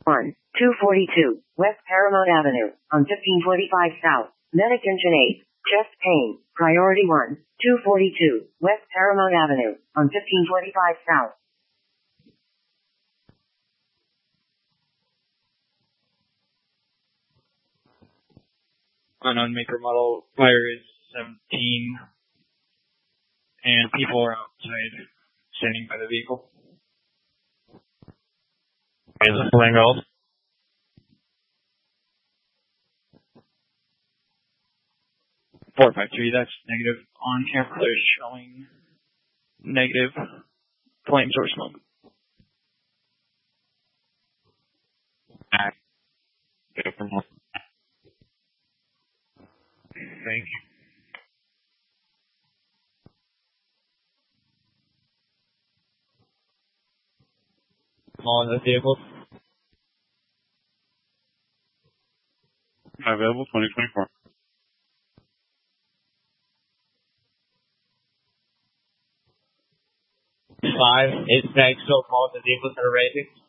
242, West Paramount Avenue, on 1545 South, Medic Engine 8, chest pain, priority 1, 242, West Paramount Avenue, on 1545 South. Unknown maker model, fire is 17, and people are outside, standing by the vehicle. Is it full gold? .453, that's negative. On camera, they're showing negative flames or smoke. Thank you. All in the vehicle. Available 2024. 5, it's next, so call the vehicles that are raising.